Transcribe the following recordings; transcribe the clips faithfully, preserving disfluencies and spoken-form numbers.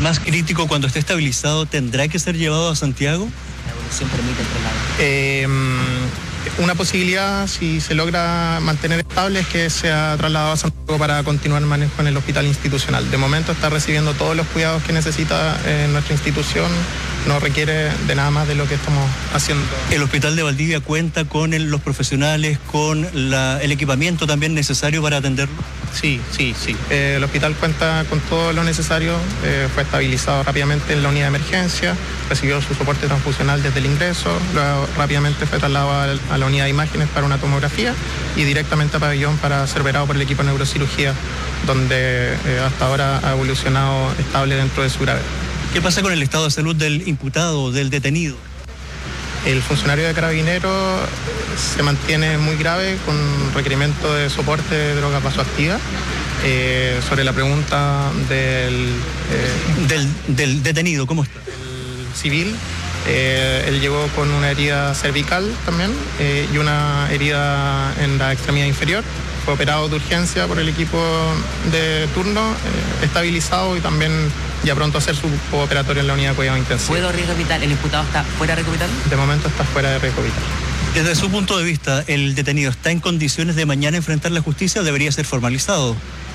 más crítico, cuando esté estabilizado, ¿tendrá que ser llevado a Santiago? La evolución permite el traslado. Eh, una posibilidad, si se logra mantener estable, es que sea trasladado a Santiago para continuar manejo en el hospital institucional. De momento está recibiendo todos los cuidados que necesita eh, nuestra institución, no requiere de nada más de lo que estamos haciendo. ¿El hospital de Valdivia cuenta con el, los profesionales, con la, el equipamiento también necesario para atenderlo? Sí, sí, sí. Eh, el hospital cuenta con todo lo necesario, eh, fue estabilizado rápidamente en la unidad de emergencia, recibió su soporte transfusional desde el ingreso, luego rápidamente fue trasladado a, a la unidad de imágenes para una tomografía y directamente a pabellón para ser verado por el equipo de neurocirugía, donde eh, hasta ahora ha evolucionado estable dentro de su gravedad. ¿Qué pasa con el estado de salud del imputado, del detenido? El funcionario de Carabineros se mantiene muy grave con requerimiento de soporte de droga vasoactiva. Eh, sobre la pregunta del, eh, del, del detenido, ¿cómo está? El civil, eh, él llegó con una herida cervical también eh, y una herida en la extremidad inferior. Fue operado de urgencia por el equipo de turno, eh, estabilizado y también ya pronto a hacer su operatorio en la unidad de cuidado intensivo. ¿Puedo riesgo vital? ¿El imputado está fuera de riesgo vital? De momento está fuera de riesgo vital. Desde su punto de vista, ¿el detenido está en condiciones de mañana enfrentar la justicia o debería ser formalizado?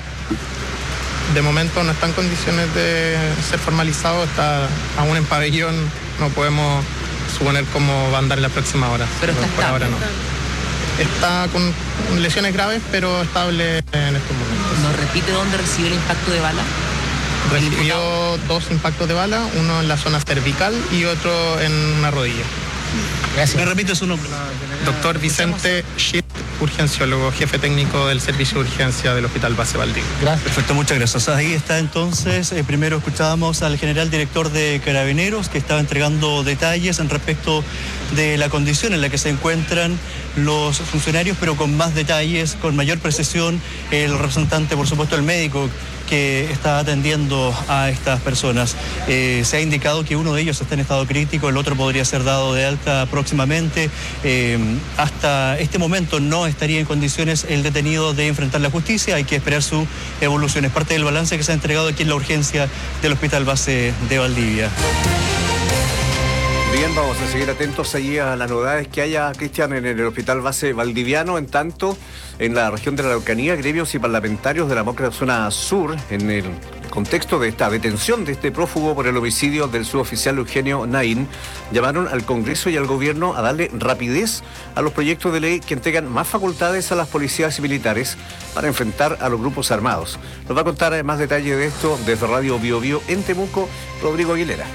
De momento no está en condiciones de ser formalizado, está aún en pabellón, no podemos suponer cómo va a andar en la próxima hora. Pero está por ahora no. Está con lesiones graves, pero estable en estos momentos. ¿Nos repite dónde recibió el impacto de bala? Recibió dos impactos de bala, uno en la zona cervical y otro en una rodilla. Gracias. ¿Me repite su nombre? Doctor Vicente Schitt, urgenciólogo, jefe técnico del servicio de urgencia del Hospital Base Valdivia. Gracias. Perfecto, muchas gracias. Ahí está entonces, eh, primero escuchábamos al general director de Carabineros, que estaba entregando detalles en respecto de la condición en la que se encuentran los funcionarios, pero con más detalles, con mayor precisión, el representante, por supuesto, el médico que está atendiendo a estas personas. Eh, se ha indicado que uno de ellos está en estado crítico, el otro podría ser dado de alta próximamente. Eh, hasta este momento no estaría en condiciones el detenido de enfrentar la justicia, hay que esperar su evolución. Es parte del balance que se ha entregado aquí en la urgencia del Hospital Base de Valdivia. Bien, vamos a seguir atentos allí a las novedades que haya, Cristian, en el Hospital Base Valdiviano. En tanto, en la región de la Araucanía, gremios y parlamentarios de la Demócrata Zona Sur, en el contexto de esta detención de este prófugo por el homicidio del suboficial Eugenio Naín, llamaron al Congreso y al Gobierno a darle rapidez a los proyectos de ley que entregan más facultades a las policías y militares para enfrentar a los grupos armados. Nos va a contar más detalles de esto desde Radio Bio Bio en Temuco, Rodrigo Aguilera.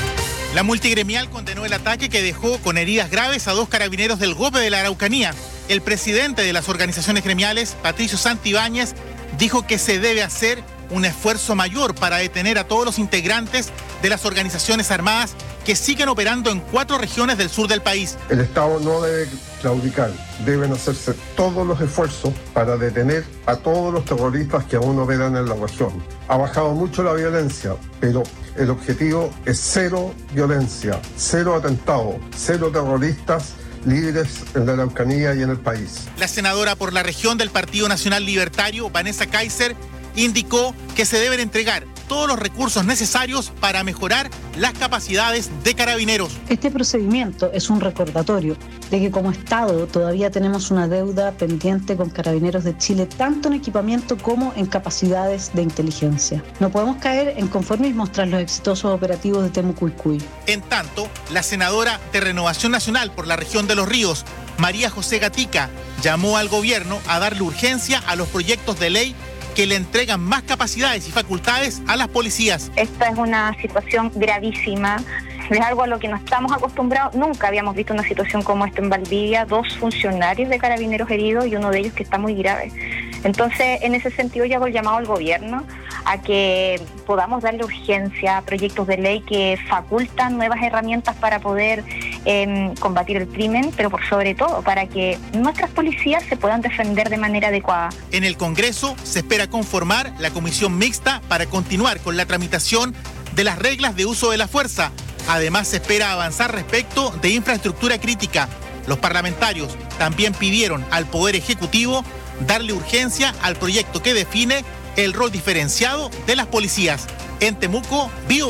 La multigremial condenó el ataque que dejó con heridas graves a dos carabineros del G O P de la Araucanía. El presidente de las organizaciones gremiales, Patricio Santibáñez, dijo que se debe hacer un esfuerzo mayor para detener a todos los integrantes de las organizaciones armadas que siguen operando en cuatro regiones del sur del país. El Estado no debe claudicar, deben hacerse todos los esfuerzos para detener a todos los terroristas que aún operan en la región. Ha bajado mucho la violencia, pero el objetivo es cero violencia, cero atentados, cero terroristas libres en la Araucanía y en el país. La senadora por la región del Partido Nacional Libertario, Vanessa Kaiser, indicó que se deben entregar todos los recursos necesarios para mejorar las capacidades de Carabineros. Este procedimiento es un recordatorio de que como Estado todavía tenemos una deuda pendiente con Carabineros de Chile, tanto en equipamiento como en capacidades de inteligencia. No podemos caer en conformismos tras los exitosos operativos de Temucuicui. En tanto, la senadora de Renovación Nacional por la región de Los Ríos, María José Gatica, llamó al gobierno a darle urgencia a los proyectos de ley que le entregan más capacidades y facultades a las policías. Esta es una situación gravísima, es algo a lo que no estamos acostumbrados. Nunca habíamos visto una situación como esta en Valdivia, dos funcionarios de Carabineros heridos y uno de ellos que está muy grave. Entonces, en ese sentido, yo hago el llamado al gobierno a que podamos darle urgencia a proyectos de ley que facultan nuevas herramientas para poder eh, combatir el crimen, pero por sobre todo para que nuestras policías se puedan defender de manera adecuada. En el Congreso se espera conformar la comisión mixta para continuar con la tramitación de las reglas de uso de la fuerza. Además, se espera avanzar respecto de infraestructura crítica. Los parlamentarios también pidieron al Poder Ejecutivo darle urgencia al proyecto que define el rol diferenciado de las policías. En Temuco, Bio